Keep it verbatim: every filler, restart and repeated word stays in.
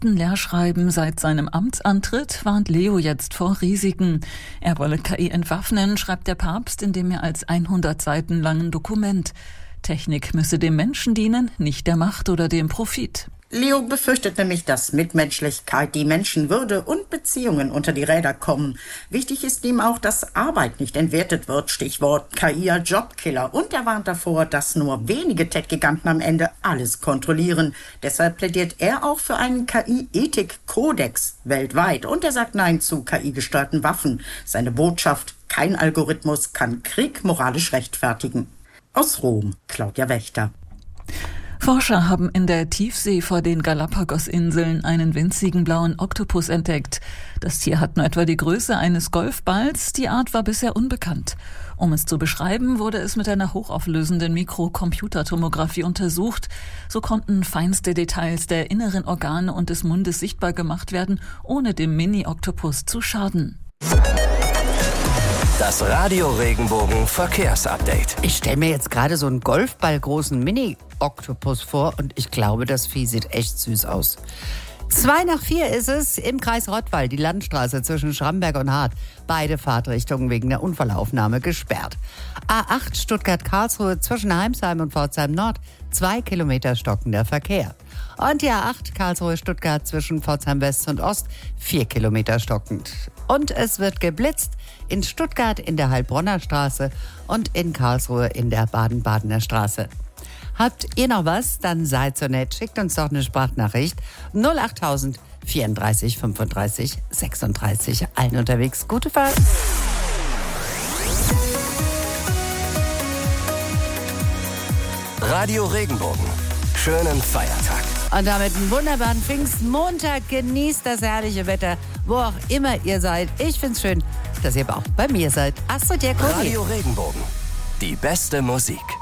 Aktenleerschreiben seit seinem Amtsantritt warnt Leo jetzt vor Risiken. Er wolle K I entwaffnen, schreibt der Papst in dem mehr als hundert Seiten langen Dokument. Technik müsse dem Menschen dienen, nicht der Macht oder dem Profit. Leo befürchtet nämlich, dass Mitmenschlichkeit, die Menschenwürde und Beziehungen unter die Räder kommen. Wichtig ist ihm auch, dass Arbeit nicht entwertet wird, Stichwort K I als Jobkiller. Und er warnt davor, dass nur wenige Tech-Giganten am Ende alles kontrollieren. Deshalb plädiert er auch für einen K I-Ethik-Kodex weltweit. Und er sagt Nein zu K I-gesteuerten Waffen. Seine Botschaft: Kein Algorithmus kann Krieg moralisch rechtfertigen. Aus Rom, Claudia Wächter. Forscher haben in der Tiefsee vor den Galapagos-Inseln einen winzigen blauen Oktopus entdeckt. Das Tier hat nur etwa die Größe eines Golfballs. Die Art war bisher unbekannt. Um es zu beschreiben, wurde es mit einer hochauflösenden Mikrocomputertomographie untersucht. So konnten feinste Details der inneren Organe und des Mundes sichtbar gemacht werden, ohne dem Mini-Oktopus zu schaden. Das Radio-Regenbogen Verkehrsupdate. Ich stelle mir jetzt gerade so einen Golfballgroßen Mini-Oktopus vor und ich glaube, das Vieh sieht echt süß aus. Zwei nach vier ist es im Kreis Rottweil, die Landstraße zwischen Schramberg und Hart. Beide Fahrtrichtungen wegen der Unfallaufnahme gesperrt. A acht Stuttgart-Karlsruhe zwischen Heimsheim und Pforzheim Nord. Zwei Kilometer stockender Verkehr. Und die A acht Karlsruhe-Stuttgart zwischen Pforzheim West und Ost. Vier Kilometer stockend. Und es wird geblitzt in Stuttgart in der Heilbronner Straße und in Karlsruhe in der Baden-Badener Straße. Habt ihr noch was? Dann seid so nett. Schickt uns doch eine Sprachnachricht. null achttausend vierunddreißig fünfunddreißig sechsunddreißig. Allen unterwegs. Gute Fahrt. Radio Regenbogen. Schönen Feiertag. Und damit einen wunderbaren Pfingstmontag. Genießt das herrliche Wetter, wo auch immer ihr seid. Ich find's schön, dass ihr auch bei mir seid. Astrid Jacobi. Radio Regenbogen. Die beste Musik.